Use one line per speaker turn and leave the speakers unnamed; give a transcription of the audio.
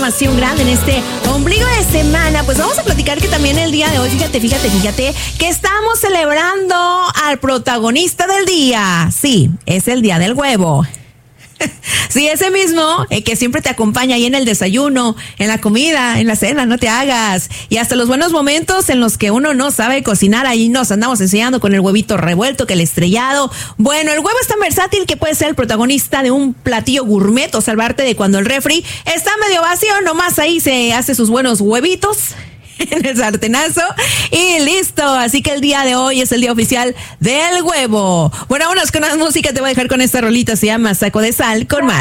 información grande en este ombligo de semana. Pues vamos a platicar que también el día de hoy, fíjate, que estamos celebrando al protagonista del día. Sí, es el día del huevo. Sí, ese mismo que siempre te acompaña ahí en el desayuno, en la comida, en la cena, no te hagas. Y hasta los buenos momentos en los que uno no sabe cocinar, ahí nos andamos enseñando con el huevito revuelto, que el estrellado. Bueno, el huevo es tan versátil que puede ser el protagonista de un platillo gourmet o salvarte de cuando el refri está medio vacío, nomás ahí se hace sus buenos huevitos en el sartenazo y listo. Así que el día de hoy es el día oficial del huevo. Bueno, vámonos con la música. Te voy a dejar con esta rolita, se llama Saco de Sal con Mar.